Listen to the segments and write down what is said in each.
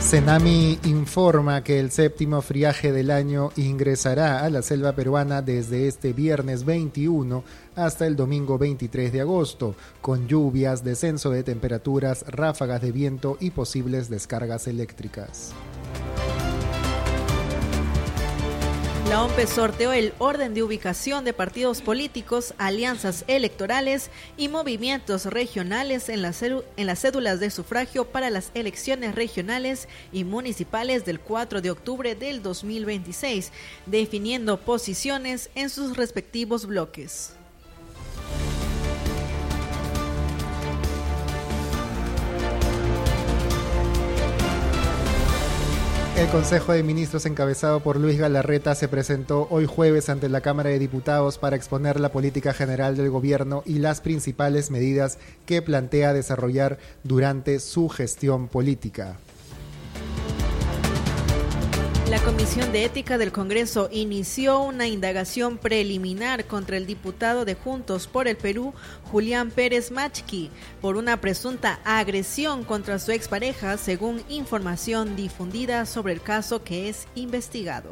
Cenami informa que el séptimo friaje del año ingresará a la selva peruana desde este viernes 21 hasta el domingo 23 de agosto, con lluvias, descenso de temperaturas, ráfagas de viento y posibles descargas eléctricas. La OMPE sorteó el orden de ubicación de partidos políticos, alianzas electorales y movimientos regionales en las cédulas de sufragio para las elecciones regionales y municipales del 4 de octubre del 2026, definiendo posiciones en sus respectivos bloques. El Consejo de Ministros encabezado por Luis Galarreta se presentó hoy jueves ante la Cámara de Diputados para exponer la política general del gobierno y las principales medidas que plantea desarrollar durante su gestión política. La Comisión de Ética del Congreso inició una indagación preliminar contra el diputado de Juntos por el Perú, Julián Pérez Machki, por una presunta agresión contra su expareja, según información difundida sobre el caso que es investigado.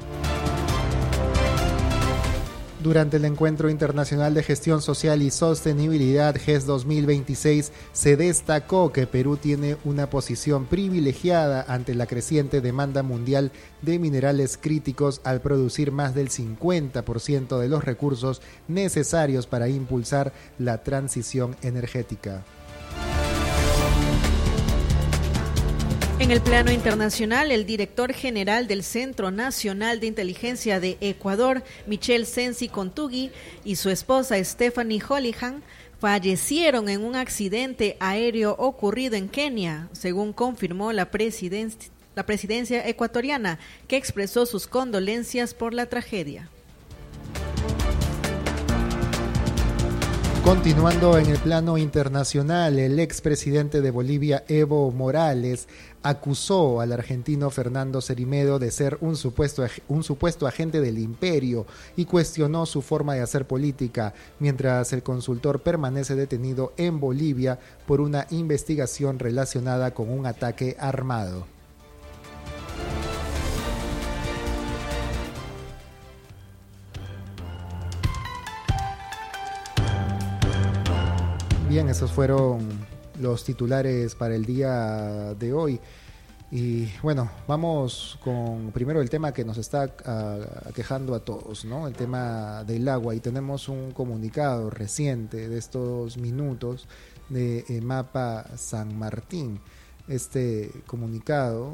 Durante el Encuentro Internacional de Gestión Social y Sostenibilidad GES 2026 se destacó que Perú tiene una posición privilegiada ante la creciente demanda mundial de minerales críticos al producir más del 50% de los recursos necesarios para impulsar la transición energética. En el plano internacional, el director general del Centro Nacional de Inteligencia de Ecuador, Michel Sensi Contugui, y su esposa Stephanie Holihan fallecieron en un accidente aéreo ocurrido en Kenia, según confirmó la presidencia ecuatoriana, que expresó sus condolencias por la tragedia. Continuando en el plano internacional, el expresidente de Bolivia, Evo Morales, acusó al argentino Fernando Cerime de ser un supuesto agente del imperio y cuestionó su forma de hacer política, mientras el consultor permanece detenido en Bolivia por una investigación relacionada con un ataque armado. Bien, esos fueron los titulares para el día de hoy. Y bueno, vamos con primero el tema que nos está aquejando a todos, ¿no? El tema del agua. Y tenemos un comunicado reciente de estos minutos de EMAPA San Martín. Este comunicado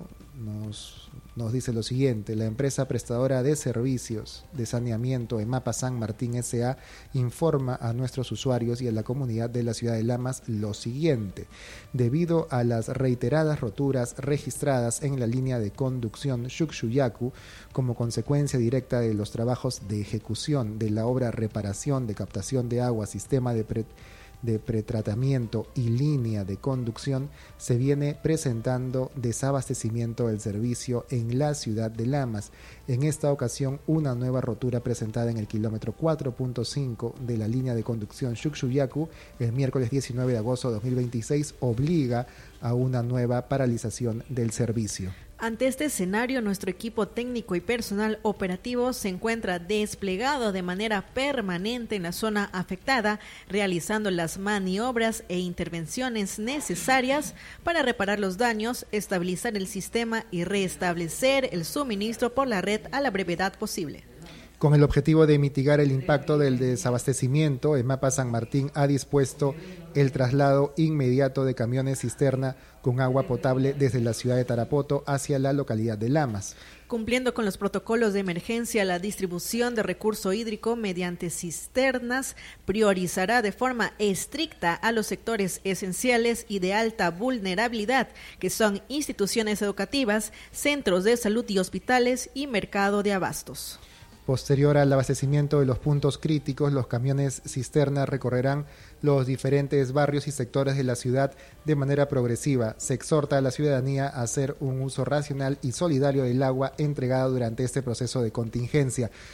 nos dice lo siguiente: la empresa prestadora de servicios de saneamiento EMAPA San Martín S.A. informa a nuestros usuarios y a la comunidad de la ciudad de Lamas lo siguiente: debido a las reiteradas roturas registradas en la línea de conducción Xuxuyacu como consecuencia directa de los trabajos de ejecución de la obra reparación de captación de agua, sistema de pretratamiento y línea de conducción, se viene presentando desabastecimiento del servicio en la ciudad de Lamas. En esta ocasión, una nueva rotura presentada en el kilómetro 4.5 de la línea de conducción Xuxuyacu el miércoles 19 de agosto de 2026 obliga a una nueva paralización del servicio. Ante este escenario, nuestro equipo técnico y personal operativo se encuentra desplegado de manera permanente en la zona afectada, realizando las maniobras e intervenciones necesarias para reparar los daños, estabilizar el sistema y restablecer el suministro por la red a la brevedad posible. Con el objetivo de mitigar el impacto del desabastecimiento, EMAPA San Martín ha dispuesto el traslado inmediato de camiones cisterna con agua potable desde la ciudad de Tarapoto hacia la localidad de Lamas. Cumpliendo con los protocolos de emergencia, la distribución de recurso hídrico mediante cisternas priorizará de forma estricta a los sectores esenciales y de alta vulnerabilidad, que son instituciones educativas, centros de salud y hospitales y mercado de abastos. Posterior al abastecimiento de los puntos críticos, los camiones cisterna recorrerán los diferentes barrios y sectores de la ciudad de manera progresiva. Se exhorta a la ciudadanía a hacer un uso racional y solidario del agua entregada durante este proceso de contingencia.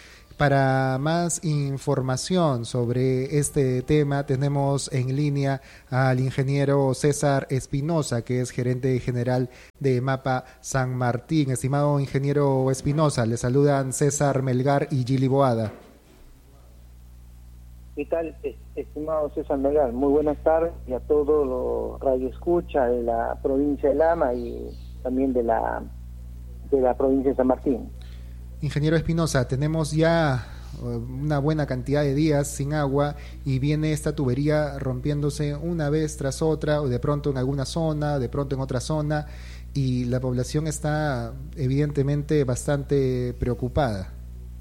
Para más información sobre este tema tenemos en línea al ingeniero César Espinosa, que es gerente general de MAPA San Martín. Estimado ingeniero Espinosa, le saludan César Melgar y Gili Boada. ¿Qué tal, estimado César Melgar? Muy buenas tardes y a todos los radioescuchas de la provincia de Lama y también de la provincia de San Martín. Ingeniero Espinosa, tenemos ya una buena cantidad de días sin agua y viene esta tubería rompiéndose una vez tras otra, o de pronto en alguna zona, de pronto en otra zona, y la población está evidentemente bastante preocupada.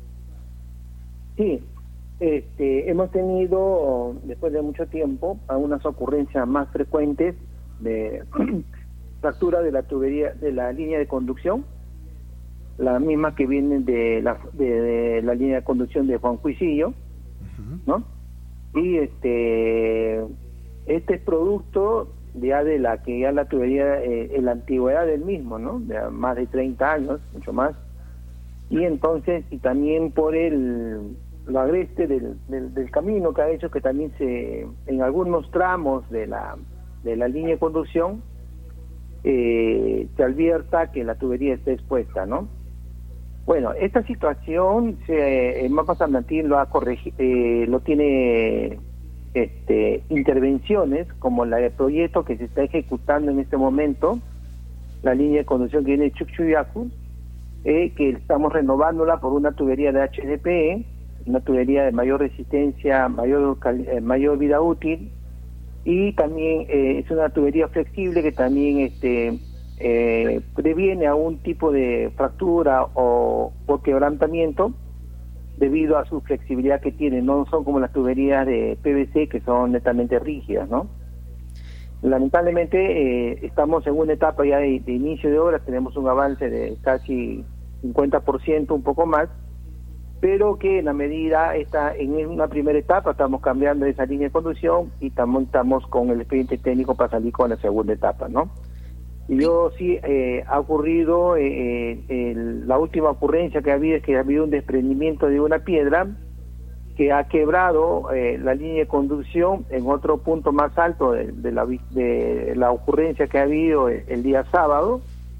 Sí, hemos tenido, después de mucho tiempo, algunas ocurrencias más frecuentes de fractura de la tubería, de la línea de conducción, la misma que viene de la línea de conducción de Juan Cuisillo, ¿no? Y este es producto ya de la tubería, en la antigüedad del mismo, ¿no? De más de 30 años, mucho más. Y entonces, y también por lo agreste del camino que ha hecho que también en algunos tramos de la línea de conducción se advierta que la tubería está expuesta, ¿no? Bueno, esta situación el MAPA San Martín lo ha corregido, lo tiene intervenciones como la de proyecto que se está ejecutando en este momento, la línea de conducción que viene de Chucchuyacu, que estamos renovándola por una tubería de HDPE, una tubería de mayor resistencia, mayor vida útil, y también es una tubería flexible que también previene algún tipo de fractura o quebrantamiento debido a su flexibilidad que tiene. No son como las tuberías de PVC que son netamente rígidas, ¿no? Lamentablemente estamos en una etapa ya de inicio de obras, tenemos un avance de casi 50%, un poco más, pero que en la medida en una primera etapa estamos cambiando esa línea de conducción y también estamos con el expediente técnico para salir con la segunda etapa, ¿no? Y ha ocurrido, la última ocurrencia que ha habido es que ha habido un desprendimiento de una piedra que ha quebrado la línea de conducción en otro punto más alto de la ocurrencia que ha habido el día sábado.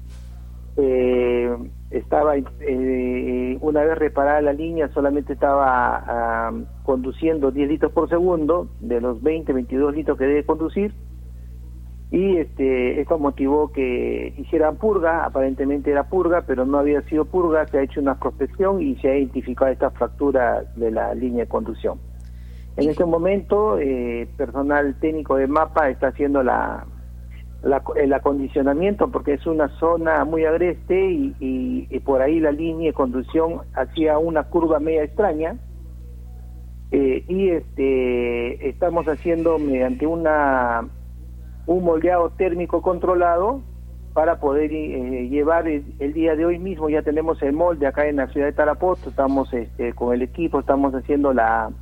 Estaba una vez reparada la línea, solamente estaba conduciendo 10 litros por segundo de los 22 litros que debe conducir, y esto motivó que hicieran purga. Aparentemente era purga, pero no había sido purga. Se ha hecho una prospección y se ha identificado esta fractura de la línea de conducción. En este momento personal técnico de MAPA está haciendo el acondicionamiento, porque es una zona muy agreste y por ahí la línea de conducción hacía una curva media extraña, y estamos haciendo mediante un moldeado térmico controlado para poder llevar el día de hoy mismo. Ya tenemos el molde acá en la ciudad de Tarapoto, estamos con el equipo, estamos haciendo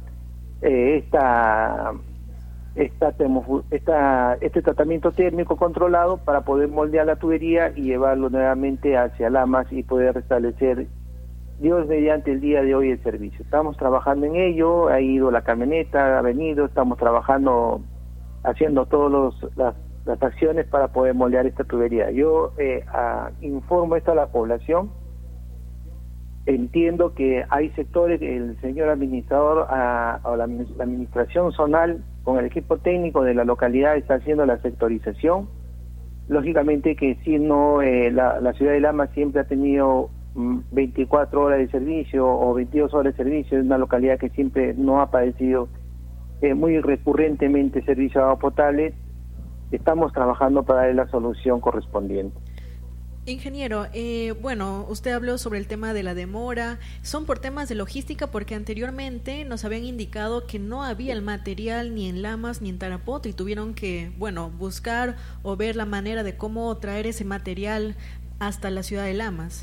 este tratamiento térmico controlado para poder moldear la tubería y llevarlo nuevamente hacia Lamas y poder restablecer, Dios mediante, el día de hoy el servicio. Estamos trabajando en ello, ha ido la camioneta, ha venido, estamos trabajando, haciendo todas las acciones para poder moldear esta tubería. Yo informo esto a la población. Entiendo que hay sectores, el señor administrador o la administración zonal con el equipo técnico de la localidad está haciendo la sectorización. Lógicamente que si no, la ciudad de Lama siempre ha tenido 24 horas de servicio o 22 horas de servicio. Es una localidad que siempre no ha padecido muy recurrentemente servicio de agua potable. Estamos trabajando para dar la solución correspondiente. Ingeniero, bueno, usted habló sobre el tema de la demora. ¿Son por temas de logística? Porque anteriormente nos habían indicado que no había el material ni en Lamas ni en Tarapoto y tuvieron que, buscar o ver la manera de cómo traer ese material hasta la ciudad de Lamas.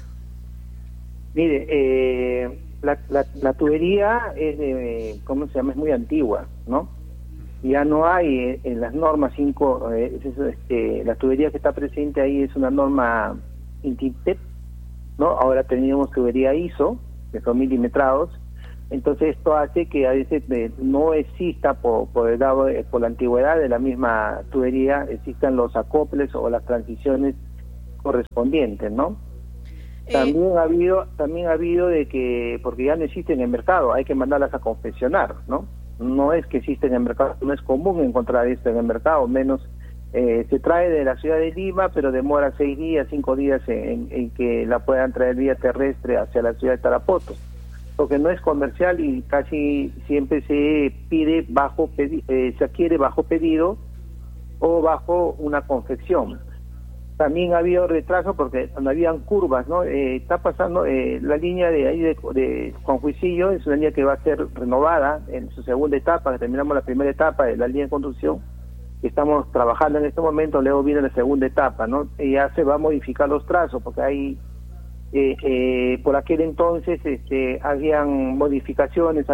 Mire, la tubería es es muy antigua, ¿no? Ya no hay en las normas 5, la tubería que está presente ahí es una norma INTITEP, ¿no? Ahora teníamos tubería ISO de 2 milimetrados, Entonces esto hace que a veces no exista por la antigüedad de la misma tubería, existan los acoples o las transiciones correspondientes, ¿no? También ha habido de que, porque ya no existen en el mercado, hay que mandarlas a confeccionar, ¿no? No es que existen en el mercado, no es común encontrar esto en el mercado, menos se trae de la ciudad de Lima, pero demora 6 días, 5 días en que la puedan traer vía terrestre hacia la ciudad de Tarapoto, porque no es comercial y casi siempre se pide se adquiere bajo pedido o bajo una confección. También ha habido retraso porque no habían curvas, ¿no? Está pasando la línea de ahí de Juan Juicillo, es una línea que va a ser renovada en su segunda etapa, terminamos la primera etapa de la línea de conducción, estamos trabajando en este momento, luego viene la segunda etapa, ¿no? Y ya se va a modificar los trazos, porque hay por aquel entonces habían modificaciones,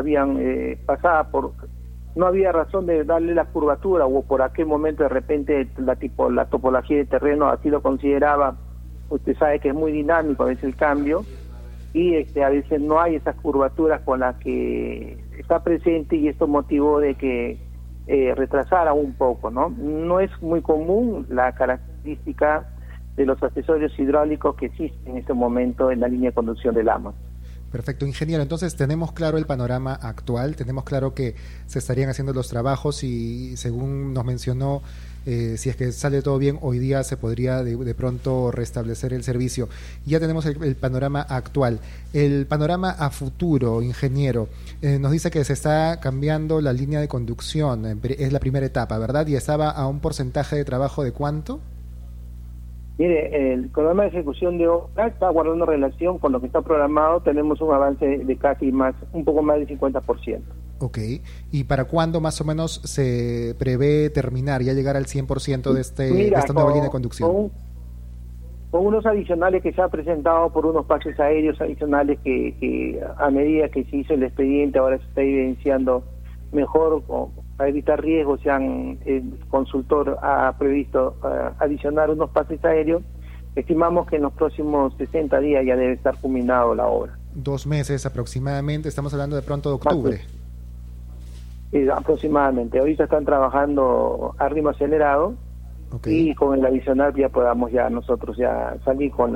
no había razón de darle la curvatura, o por aquel momento de repente la topología de terreno así lo consideraba. Usted sabe que es muy dinámico a veces el cambio, y a veces no hay esas curvaturas con las que está presente, y esto motivó de que retrasara un poco, ¿no? No es muy común la característica de los accesorios hidráulicos que existen en este momento en la línea de conducción del AMA. Perfecto, ingeniero. Entonces tenemos claro el panorama actual, tenemos claro que se estarían haciendo los trabajos y según nos mencionó, si es que sale todo bien, hoy día se podría de pronto restablecer el servicio. Ya tenemos el panorama actual. El panorama a futuro, ingeniero, nos dice que se está cambiando la línea de conducción, es la primera etapa, ¿verdad? Y estaba a un porcentaje de trabajo ¿de cuánto? Mire, el programa de ejecución de obra está guardando relación con lo que está programado. Tenemos un avance de casi un poco más del 50%. Ok. ¿Y para cuándo más o menos se prevé terminar, ya llegar al 100% de esta nueva línea de conducción? Con unos adicionales que se ha presentado por unos pases aéreos adicionales que a medida que se hizo el expediente ahora se está evidenciando mejor, para evitar riesgos, el consultor ha previsto adicionar unos pases aéreos. Estimamos que en los próximos 60 días ya debe estar culminado la obra. 2 meses aproximadamente, estamos hablando de pronto de octubre. Aproximadamente. Ahorita están trabajando a ritmo acelerado, okay, y con el adicional ya podamos nosotros salir con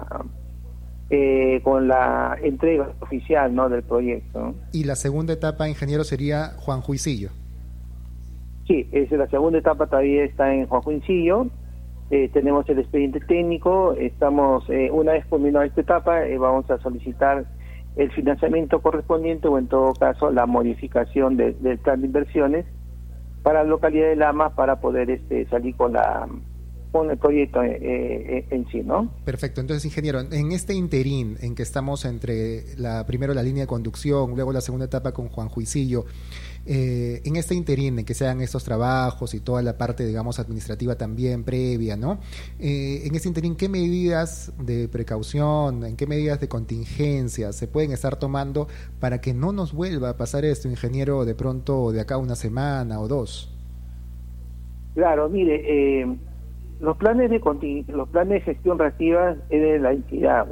la entrega oficial, ¿no?, del proyecto, ¿no? Y la segunda etapa, ingeniero, sería Juan Juicillo. Sí, la segunda etapa todavía está en Juan Juicillo. Tenemos el expediente técnico, una vez culminada esta etapa, vamos a solicitar el financiamiento correspondiente, o en todo caso la modificación del plan de inversiones para la localidad de Lamas, para poder salir con el proyecto en sí, ¿no? Perfecto. Entonces, ingeniero, en este interín en que estamos entre primero la línea de conducción, luego la segunda etapa con Juan Juicillo, en este interín en que se hagan estos trabajos y toda la parte, digamos, administrativa también previa, ¿no? En este interín, ¿qué medidas de precaución, en qué medidas de contingencia se pueden estar tomando para que no nos vuelva a pasar esto, ingeniero, de pronto de acá una semana o 2? Claro, mire, los planes de gestión reactiva es de la entidad,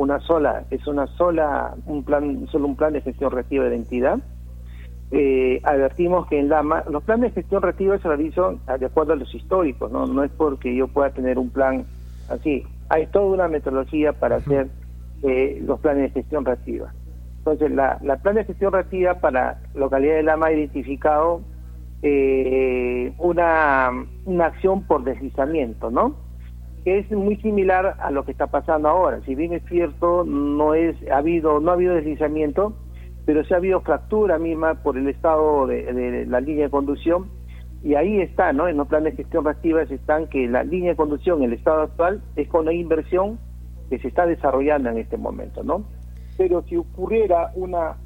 un plan de gestión reactiva de la entidad. Advertimos que en Lama los planes de gestión reactiva se realizan de acuerdo a los históricos, no es porque yo pueda tener un plan así, hay toda una metodología para hacer los planes de gestión reactiva. Entonces la plan de gestión reactiva para la localidad de Lama ha identificado una acción por deslizamiento, ¿no?, que es muy similar a lo que está pasando ahora. Si bien es cierto, no ha habido deslizamiento, pero sí ha habido fractura misma por el estado de la línea de conducción, y ahí está, ¿no?, en los planes de gestión reactiva están que la línea de conducción en el estado actual es con una inversión que se está desarrollando en este momento, ¿no? Pero si ocurriera una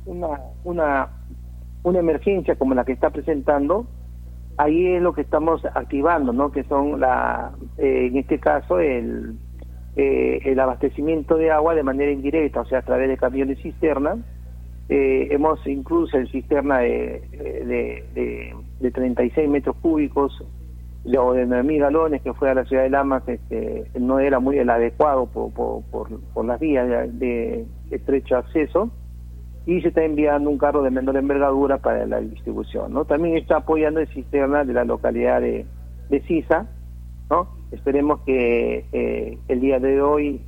emergencia como la que está presentando, ahí es lo que estamos activando, ¿no?, que son en este caso el abastecimiento de agua de manera indirecta, o sea, a través de camiones cisterna. Hemos incluso el cisterna de 36 metros cúbicos o de 9.000 galones que fue a la ciudad de Lamas, no era muy el adecuado por las vías de estrecho acceso, y se está enviando un carro de menor envergadura para la distribución, ¿no? También está apoyando el sistema de la localidad de Sisa, ¿no? Esperemos que el día de hoy,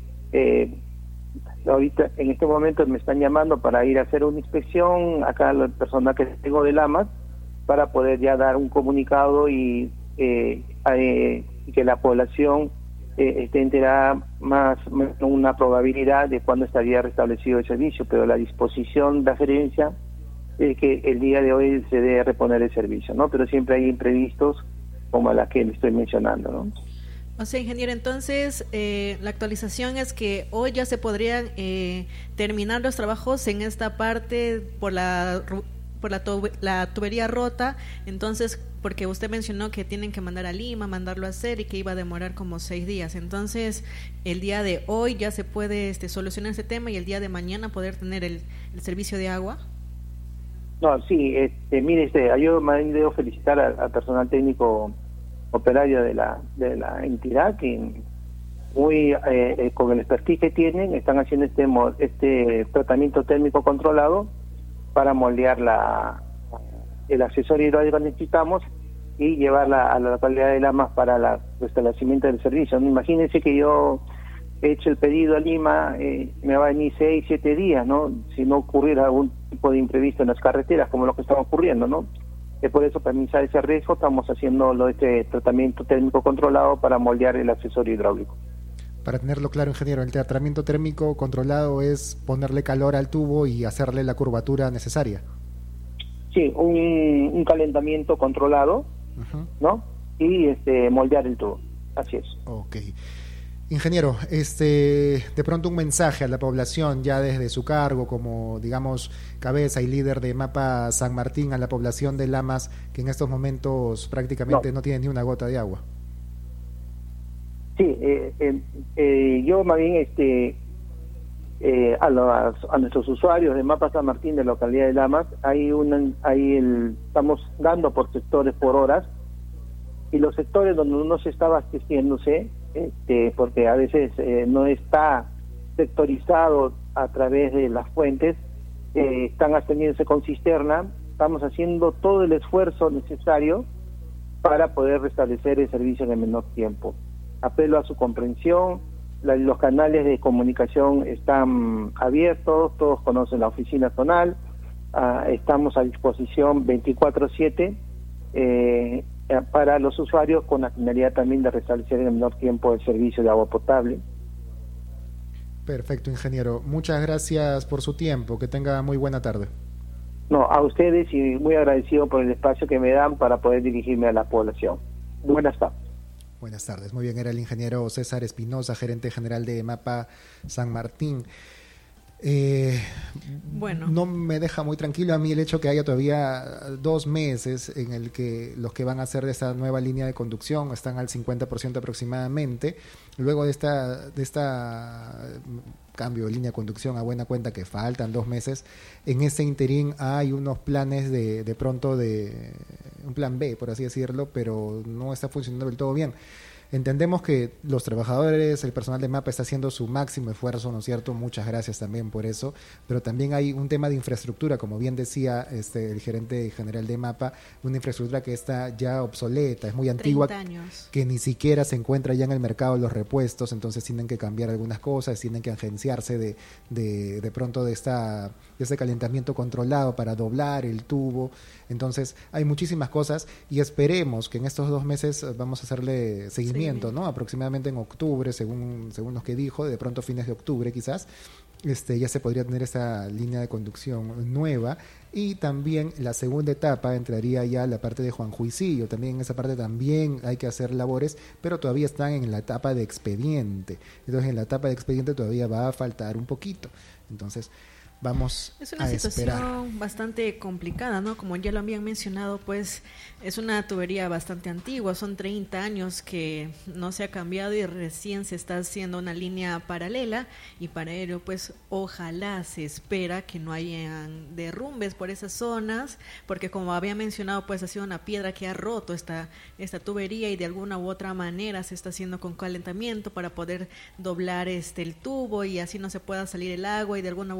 ahorita en este momento me están llamando para ir a hacer una inspección acá al personal que tengo de Lamas, para poder ya dar un comunicado y que la población esté enterada más una probabilidad de cuándo estaría restablecido el servicio, pero la disposición de la gerencia es que el día de hoy se debe reponer el servicio, ¿no? Pero siempre hay imprevistos como la que le estoy mencionando, ¿no? O sea, ingeniero, entonces la actualización es que hoy ya se podrían terminar los trabajos en esta parte por la tubería rota, entonces, porque usted mencionó que tienen que mandar a Lima, mandarlo a hacer y que iba a demorar como 6 días, entonces el día de hoy ya se puede solucionar ese tema y el día de mañana poder tener el servicio de agua. No, sí, mire, yo me debo felicitar al personal técnico operario de la entidad, que muy con el expertise que tienen, están haciendo este tratamiento térmico controlado para moldear el accesorio hidráulico que necesitamos y llevarla a la localidad de Lamas para el restablecimiento del servicio. Imagínense que yo he hecho el pedido a Lima, me va a venir 6, 7 días, ¿no? Si no ocurriera algún tipo de imprevisto en las carreteras, como lo que está ocurriendo, ¿no? Por eso, para minimizar ese riesgo, estamos haciendo este tratamiento térmico controlado para moldear el accesorio hidráulico. Para tenerlo claro, ingeniero, el tratamiento térmico controlado es ponerle calor al tubo y hacerle la curvatura necesaria. Sí, un calentamiento controlado, ¿no? Y moldear el tubo, así es. Ok. Ingeniero, de pronto un mensaje a la población ya desde su cargo como, digamos, cabeza y líder de MAPA San Martín, a la población de Lamas, que en estos momentos prácticamente no tiene ni una gota de agua. Sí, yo más bien a nuestros usuarios de MAPA San Martín de la localidad de Lamas, estamos dando por sectores por horas, y los sectores donde uno se está abasteciéndose, porque a veces no está sectorizado a través de las fuentes, están absteniéndose con cisterna, estamos haciendo todo el esfuerzo necesario para poder restablecer el servicio en el menor tiempo. Apelo a su comprensión, los canales de comunicación están abiertos, todos conocen la oficina zonal, estamos a disposición 24/7 para los usuarios, con la finalidad también de restablecer en el menor tiempo el servicio de agua potable. Perfecto, ingeniero. Muchas gracias por su tiempo. Que tenga muy buena tarde. No, a ustedes, y muy agradecido por el espacio que me dan para poder dirigirme a la población. Buenas tardes. Buenas tardes. Muy bien, era el ingeniero César Espinosa, gerente general de MAPA San Martín. Bueno, no me deja muy tranquilo a mí el hecho que haya todavía 2 meses en el que los que van a hacer de esta nueva línea de conducción están al 50% aproximadamente. Luego de esta cambio de línea de conducción, a buena cuenta que faltan 2 meses, en ese interín hay unos planes de pronto de un plan B, por así decirlo, pero no está funcionando del todo bien. Entendemos que los trabajadores, el personal de MAPA está haciendo su máximo esfuerzo, ¿no es cierto? Muchas gracias también por eso, pero también hay un tema de infraestructura, como bien decía el gerente general de MAPA, una infraestructura que está ya obsoleta, es muy antigua, 30 años. Que ni siquiera se encuentra ya en el mercado los repuestos, entonces tienen que cambiar algunas cosas, tienen que agenciarse de pronto de este calentamiento controlado para doblar el tubo. Entonces hay muchísimas cosas y esperemos que en estos 2 meses vamos a hacerle seguimiento, ¿no? Aproximadamente en octubre, según lo que dijo, de pronto fines de octubre quizás, ya se podría tener esta línea de conducción nueva, y también la segunda etapa entraría ya la parte de Juan Juicillo. También en esa parte también hay que hacer labores, pero todavía están en la etapa de expediente. Entonces en la etapa de expediente todavía va a faltar un poquito. Entonces vamos a esperar. Es una situación bastante complicada, ¿no? Como ya lo habían mencionado, pues es una tubería bastante antigua, son 30 años que no se ha cambiado y recién se está haciendo una línea paralela, y para ello pues ojalá se espera que no hayan derrumbes por esas zonas, porque como había mencionado, pues ha sido una piedra que ha roto esta tubería, y de alguna u otra manera se está haciendo con calentamiento para poder doblar el tubo y así no se pueda salir el agua, y de alguna u otra manera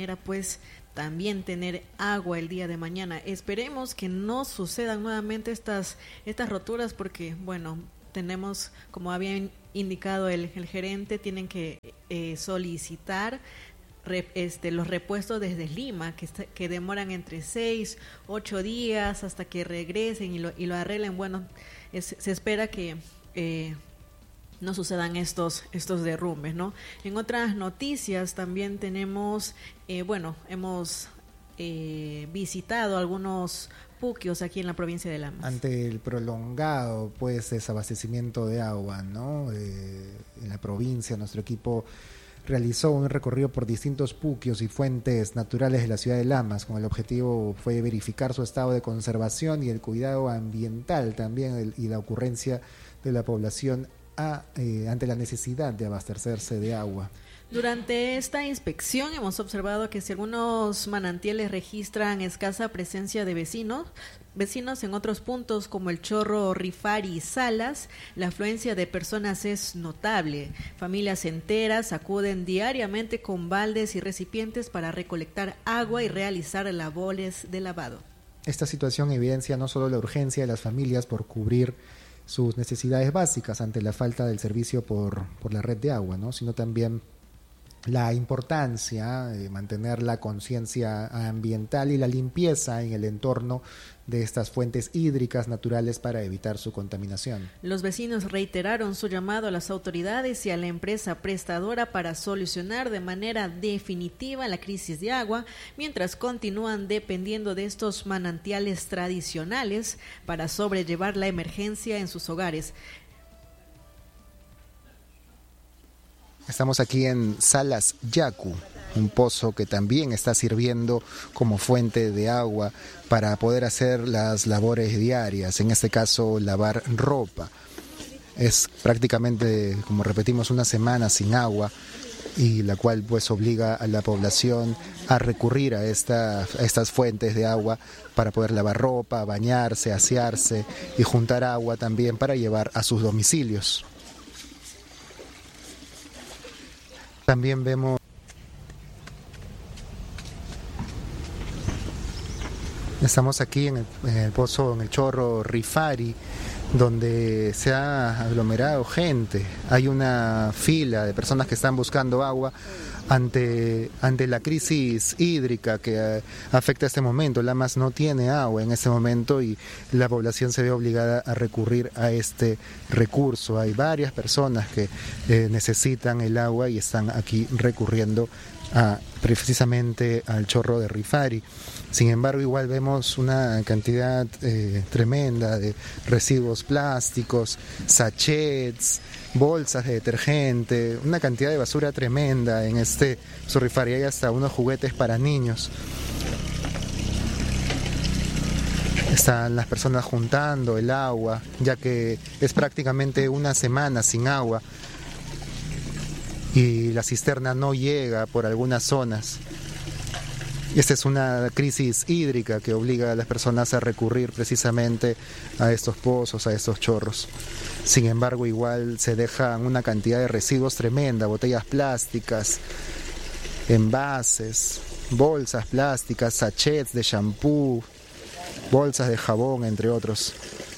manera pues también tener agua el día de mañana. Esperemos que no sucedan nuevamente estas roturas, porque bueno, tenemos, como había indicado el gerente, tienen que solicitar los repuestos desde Lima, que demoran entre 6, 8 días hasta que regresen y lo arreglen. Bueno, se espera que no sucedan estos derrumbes, ¿no? En otras noticias también tenemos, hemos visitado algunos puquios aquí en la provincia de Lamas. Ante el prolongado desabastecimiento de agua, ¿no? En la provincia, nuestro equipo realizó un recorrido por distintos puquios y fuentes naturales de la ciudad de Lamas, con el objetivo fue verificar su estado de conservación y el cuidado ambiental también, y la ocurrencia de la población ante la necesidad de abastecerse de agua. Durante esta inspección hemos observado que si algunos manantiales registran escasa presencia de vecinos en otros puntos como el Chorro, Rifari y Salas, la afluencia de personas es notable. Familias enteras acuden diariamente con baldes y recipientes para recolectar agua y realizar labores de lavado. Esta situación evidencia no solo la urgencia de las familias por cubrir sus necesidades básicas ante la falta del servicio por la red de agua, ¿no?, sino también la importancia de mantener la conciencia ambiental y la limpieza en el entorno de estas fuentes hídricas naturales para evitar su contaminación. Los vecinos reiteraron su llamado a las autoridades y a la empresa prestadora para solucionar de manera definitiva la crisis de agua, mientras continúan dependiendo de estos manantiales tradicionales para sobrellevar la emergencia en sus hogares. Estamos aquí en Salas Yacu, un pozo que también está sirviendo como fuente de agua para poder hacer las labores diarias, en este caso lavar ropa. Es prácticamente, como repetimos, una semana sin agua, y la cual obliga a la población a recurrir a estas fuentes de agua para poder lavar ropa, bañarse, asearse y juntar agua también para llevar a sus domicilios. También vemos estamos aquí en el pozo, en el Chorro Rifari, donde se ha aglomerado gente. Hay una fila de personas que están buscando agua ante la crisis hídrica que afecta a este momento. Lamas no tiene agua en este momento y la población se ve obligada a recurrir a este recurso. Hay varias personas que necesitan el agua y están aquí recurriendo precisamente al Chorro de Rifari. Sin embargo, igual vemos una cantidad tremenda de residuos plásticos, sachets, bolsas de detergente, una cantidad de basura tremenda en este Rifari. Hay hasta unos juguetes para niños. Están las personas juntando el agua, ya que es prácticamente una semana sin agua y la cisterna no llega por algunas zonas. Y esta es una crisis hídrica que obliga a las personas a recurrir precisamente a estos pozos, a estos chorros. Sin embargo, igual se dejan una cantidad de residuos tremenda, botellas plásticas, envases, bolsas plásticas, sachets de shampoo, bolsas de jabón, entre otros.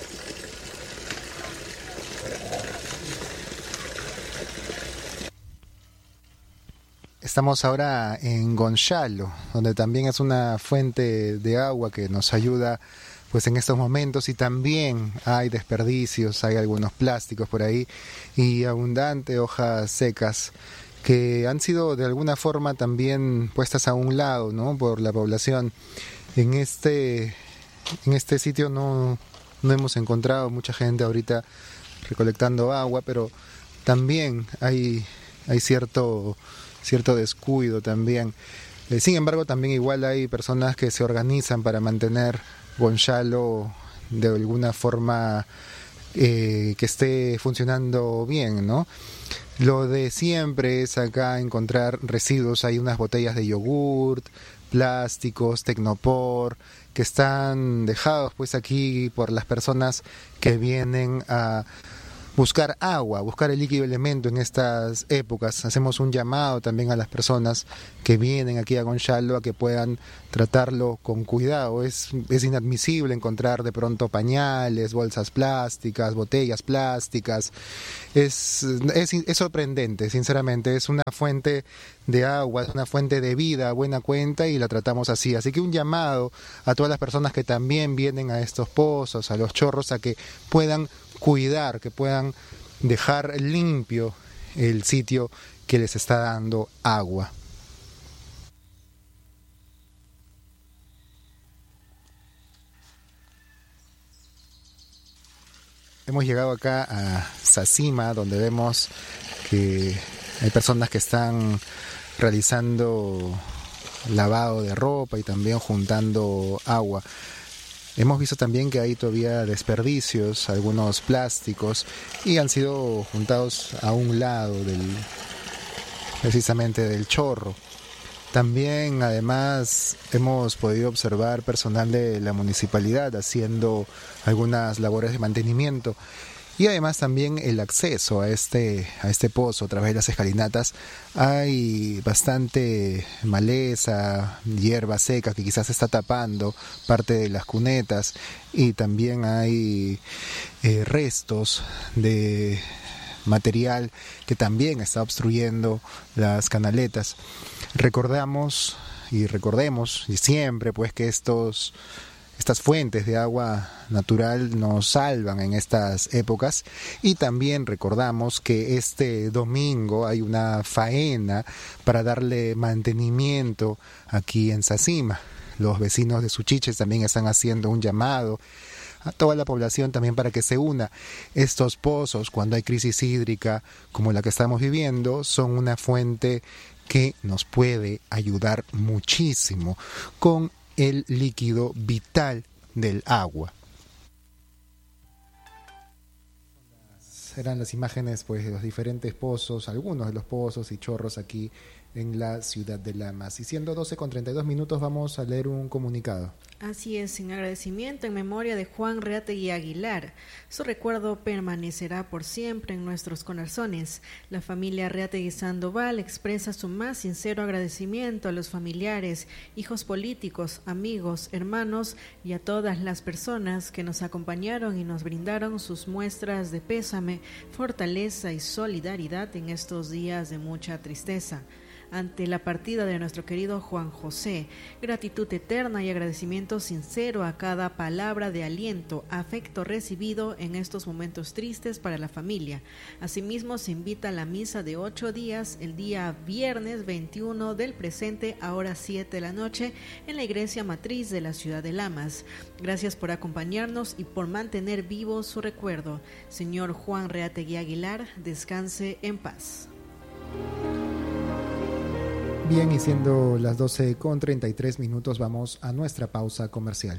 Estamos ahora en Gonzalo, donde también es una fuente de agua que nos ayuda en estos momentos, y también hay desperdicios, hay algunos plásticos por ahí y abundantes hojas secas que han sido de alguna forma también puestas a un lado, ¿no?, por la población. En este sitio no hemos encontrado mucha gente ahorita recolectando agua, pero también hay cierto descuido también. Sin embargo, también igual hay personas que se organizan para mantener Gonzalo de alguna forma que esté funcionando bien, ¿no? Lo de siempre es acá encontrar residuos. Hay unas botellas de yogurt, plásticos, Tecnopor, que están dejados aquí por las personas que vienen a buscar agua, buscar el líquido elemento en estas épocas. Hacemos un llamado también a las personas que vienen aquí a Gonzalo a que puedan tratarlo con cuidado. Es inadmisible encontrar de pronto pañales, bolsas plásticas, botellas plásticas. Es sorprendente, sinceramente. Es una fuente de agua, es una fuente de vida a buena cuenta y la tratamos así. Así que un llamado a todas las personas que también vienen a estos pozos, a los chorros, a que puedan cuidar, que puedan dejar limpio el sitio que les está dando agua. Hemos llegado acá a Sacima, donde vemos que hay personas que están realizando lavado de ropa y también juntando agua. Hemos visto también que hay todavía desperdicios, algunos plásticos, y han sido juntados a un lado precisamente del chorro. También, además, hemos podido observar personal de la municipalidad haciendo algunas labores de mantenimiento. Y además también el acceso a este pozo a través de las escalinatas. Hay bastante maleza, hierba seca que quizás está tapando parte de las cunetas, y también hay restos de material que también está obstruyendo las canaletas. Recordemos y siempre pues que estas fuentes de agua natural nos salvan en estas épocas, y también recordamos que este domingo hay una faena para darle mantenimiento aquí en Sacima. Los vecinos de Suchiches también están haciendo un llamado a toda la población también para que se una. Estos pozos, cuando hay crisis hídrica como la que estamos viviendo, son una fuente que nos puede ayudar muchísimo con el líquido vital del agua. Eran las imágenes pues de los diferentes pozos, algunos de los pozos y chorros aquí en la ciudad de Lamas. Y siendo 12:32 vamos a leer un comunicado. Así es, en agradecimiento en memoria de Juan Reategui Aguilar. Su recuerdo permanecerá por siempre en nuestros corazones. La familia Reategui Sandoval expresa su más sincero agradecimiento a los familiares, hijos políticos, amigos, hermanos y a todas las personas que nos acompañaron y nos brindaron sus muestras de pésame, fortaleza y solidaridad en estos días de mucha tristeza. Ante la partida de nuestro querido Juan José, gratitud eterna y agradecimiento sincero a cada palabra de aliento, afecto recibido en estos momentos tristes para la familia. Asimismo, se invita a la misa de 8 días el día viernes 21 del presente a horas 7 de la noche en la iglesia matriz de la ciudad de Lamas. Gracias por acompañarnos y por mantener vivo su recuerdo. Señor Juan Reategui Aguilar, descanse en paz. Bien, y siendo las 12:33 vamos a nuestra pausa comercial.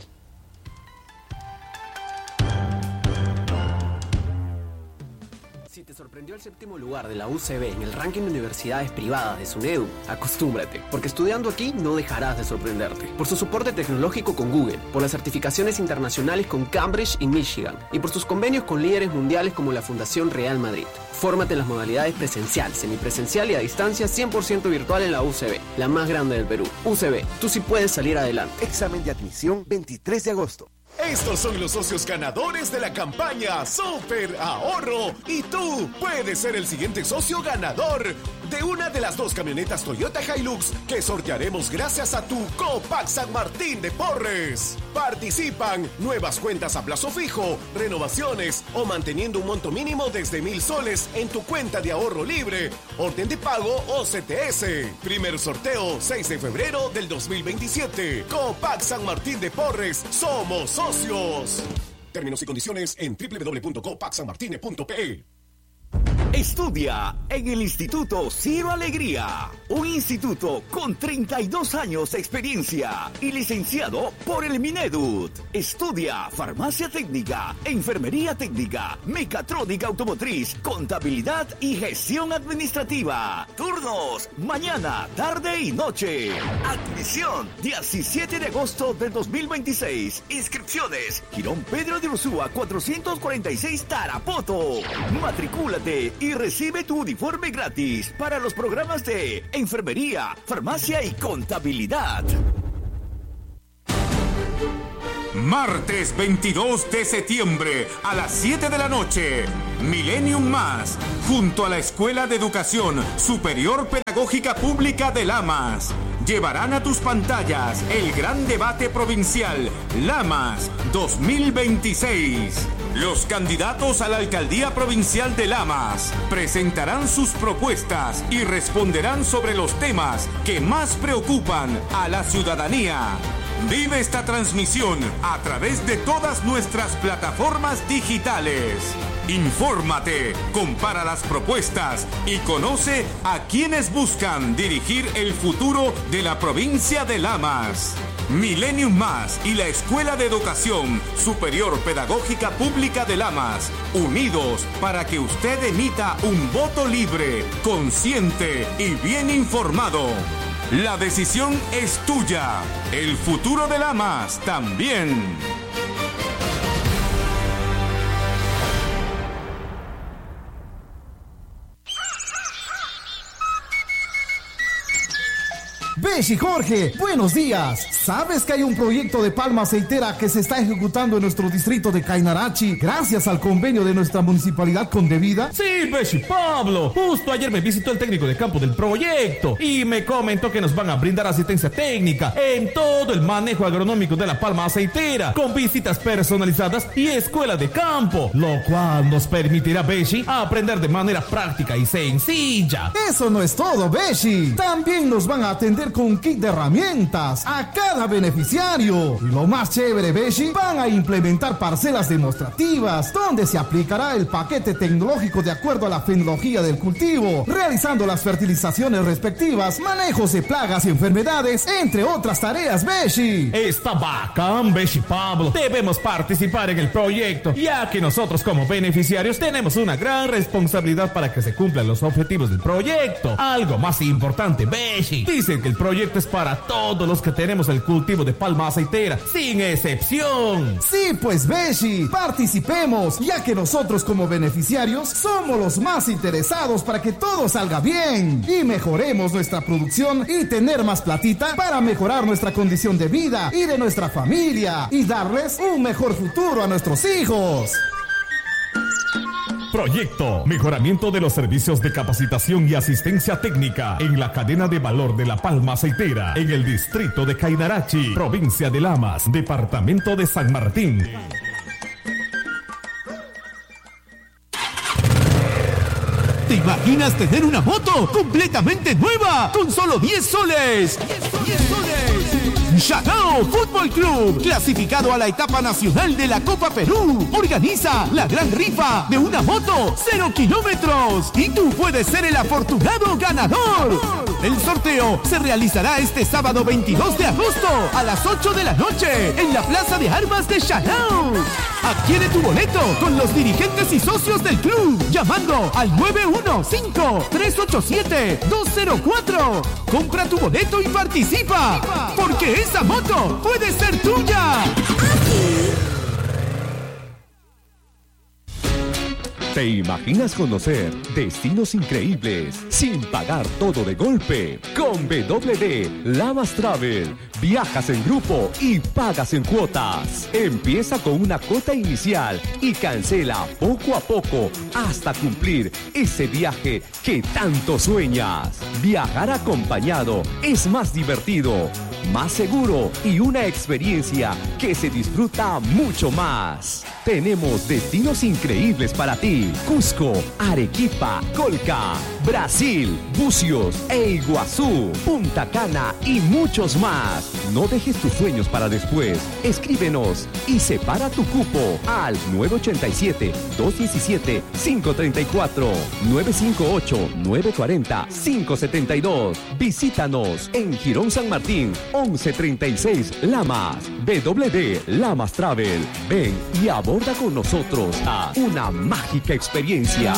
Si te sorprendió el 7º lugar de la UCB en el ranking de universidades privadas de SUNEDU, acostúmbrate, porque estudiando aquí no dejarás de sorprenderte. Por su soporte tecnológico con Google, por las certificaciones internacionales con Cambridge y Michigan, y por sus convenios con líderes mundiales como la Fundación Real Madrid. Fórmate en las modalidades presencial, semipresencial y a distancia 100% virtual en la UCB, la más grande del Perú. UCB, tú sí puedes salir adelante. Examen de admisión 23 de agosto. Estos son los socios ganadores de la campaña Super Ahorro, y tú puedes ser el siguiente socio ganador de una de las 2 camionetas Toyota Hilux que sortearemos gracias a tu Copac San Martín de Porres. Participan nuevas cuentas a plazo fijo, renovaciones o manteniendo un monto mínimo desde 1,000 soles en tu cuenta de ahorro libre, orden de pago o CTS. Primer sorteo 6 de febrero del 2027. Copac San Martín de Porres, somos socios. Términos y condiciones en www.copacsanmartine.pe. Estudia en el Instituto Ciro Alegría, un instituto con 32 años de experiencia y licenciado por el Minedut. Estudia farmacia técnica, enfermería técnica, mecatrónica automotriz, contabilidad y gestión administrativa. Turnos, mañana, tarde y noche. Admisión, 17 de agosto del 2026. Inscripciones, Girón Pedro de Ursúa 446 Tarapoto. Matricúlate y recibe tu uniforme gratis para los programas de enfermería, farmacia y contabilidad. Martes 22 de septiembre a las 7 de la noche, Millennium Más, junto a la Escuela de Educación Superior Pedagógica Pública de Lamas, llevarán a tus pantallas el gran debate provincial Lamas 2026. Los candidatos a la alcaldía provincial de Lamas presentarán sus propuestas y responderán sobre los temas que más preocupan a la ciudadanía. Vive esta transmisión a través de todas nuestras plataformas digitales. Infórmate, compara las propuestas y conoce a quienes buscan dirigir el futuro de la provincia de Lamas. Millennium Más y la Escuela de Educación Superior Pedagógica Pública de Lamas, unidos para que usted emita un voto libre, consciente y bien informado. La decisión es tuya. El futuro de Lamas también. Beshi Jorge, buenos días. ¿Sabes que hay un proyecto de palma aceitera que se está ejecutando en nuestro distrito de Cainarachi gracias al convenio de nuestra municipalidad con Devida? Sí, Beshi Pablo. Justo ayer me visitó el técnico de campo del proyecto y me comentó que nos van a brindar asistencia técnica en todo el manejo agronómico de la palma aceitera, con visitas personalizadas y escuela de campo, lo cual nos permitirá, Beshi, aprender de manera práctica y sencilla. Eso no es todo, Beshi. También nos van a atender con un kit de herramientas a cada beneficiario. Y lo más chévere, Beshi, van a implementar parcelas demostrativas donde se aplicará el paquete tecnológico de acuerdo a la fenología del cultivo, realizando las fertilizaciones respectivas, manejos de plagas y enfermedades, entre otras tareas, Beshi. Está bacán, Beshi Pablo. Debemos participar en el proyecto, ya que nosotros como beneficiarios tenemos una gran responsabilidad para que se cumplan los objetivos del proyecto. Algo más importante, Beshi, dicen que el proyecto es para todos los que tenemos el cultivo de palma aceitera, sin excepción. Sí, pues, Beshi, participemos, ya que nosotros como beneficiarios somos los más interesados para que todo salga bien y mejoremos nuestra producción y tener más platita para mejorar nuestra condición de vida y de nuestra familia y darles un mejor futuro a nuestros hijos. Proyecto: mejoramiento de los servicios de capacitación y asistencia técnica en la cadena de valor de la palma aceitera en el distrito de Cainarachi, provincia de Lamas, departamento de San Martín. ¿Te imaginas tener una moto completamente nueva con solo 10 soles? 10 soles. Chacao Fútbol Club, clasificado a la etapa nacional de la Copa Perú, organiza la gran rifa de una moto 0 kilómetros y tú puedes ser el afortunado ganador. El sorteo se realizará este sábado 22 de agosto a las 8 de la noche en la Plaza de Armas de Chacao. Adquiere tu boleto con los dirigentes y socios del club llamando al 915-387-204. Compra tu boleto y participa, porque esa moto puede ser tuya. ¿Te imaginas conocer destinos increíbles sin pagar todo de golpe? Con BWD Lamas Travel, viajas en grupo y pagas en cuotas. Empieza con una cuota inicial y cancela poco a poco hasta cumplir ese viaje que tanto sueñas. Viajar acompañado es más divertido, más seguro y una experiencia que se disfruta mucho más. Tenemos destinos increíbles para ti: Cusco, Arequipa, Colca. Brasil, Bucios e Iguazú, Punta Cana y muchos más. No dejes tus sueños para después. Escríbenos y separa tu cupo al 987-217-534, 958-940-572. Visítanos en Girón San Martín, 1136 Lamas. WD Lamas Travel. Ven y aborda con nosotros a una mágica experiencia.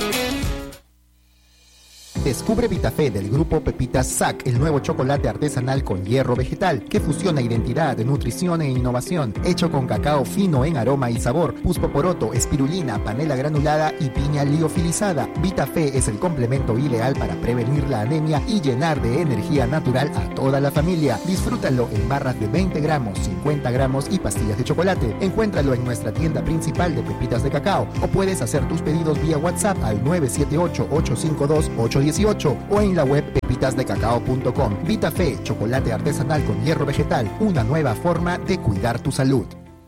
Descubre Vitafé del grupo Pepitas SAC, el nuevo chocolate artesanal con hierro vegetal que fusiona identidad, nutrición e innovación, hecho con cacao fino en aroma y sabor, puspoporoto, espirulina, panela granulada y piña liofilizada. Vitafé es el complemento ideal para prevenir la anemia y llenar de energía natural a toda la familia. Disfrútalo en barras de 20 gramos, 50 gramos y pastillas de chocolate. Encuéntralo en nuestra tienda principal de pepitas de cacao o puedes hacer tus pedidos vía WhatsApp al 978-852-818 o en la web pepitasdecacao.com. Vitafé, chocolate artesanal con hierro vegetal, una nueva forma de cuidar tu salud.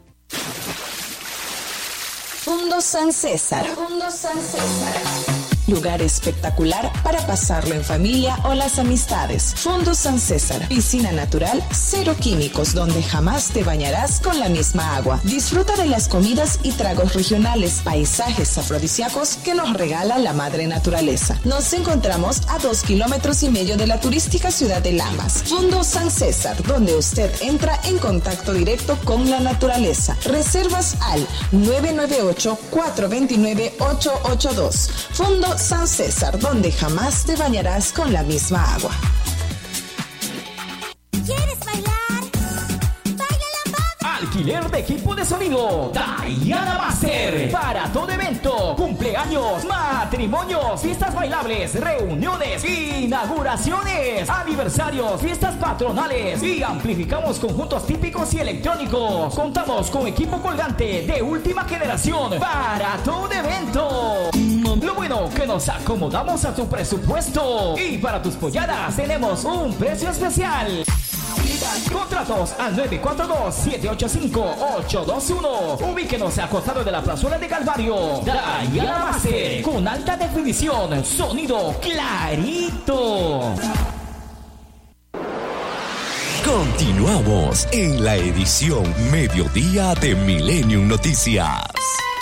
Fundo San César. Fundo San César. Lugar espectacular para pasarlo en familia o las amistades. Fundo San César. Piscina natural, cero químicos, donde jamás te bañarás con la misma agua. Disfruta de las comidas y tragos regionales, paisajes afrodisíacos que nos regala la madre naturaleza. Nos encontramos a 2,5 kilómetros de la turística ciudad de Lamas. Fundo San César, donde usted entra en contacto directo con la naturaleza. Reservas al 998-429-882. Fundo San César, donde jamás te bañarás con la misma agua. ¿Quieres bailar? ¡Baila lambada! Alquiler de equipo de sonido Diana Master. Para todo evento, cumpleaños, matrimonios, fiestas bailables, reuniones, inauguraciones, aniversarios, fiestas patronales y amplificamos conjuntos típicos y electrónicos. Contamos con equipo colgante de última generación para todo evento. Lo bueno que nos acomodamos a tu presupuesto y para tus polladas tenemos un precio especial. Contratos al 942-785-821. Ubíquenos a costado de la plazuela de Calvario. Diana Master, con alta definición, sonido clarito. Continuamos en la edición Mediodía de Millennium Noticias.